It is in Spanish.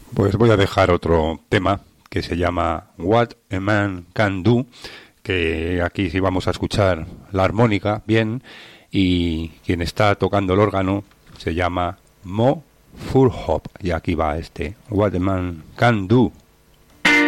Pues voy a dejar otro tema que se llama What a Man Can Do, que aquí sí vamos a escuchar la armónica bien, y quien está tocando el órgano se llama Mo Furhop, y aquí va este What a Man Can Do.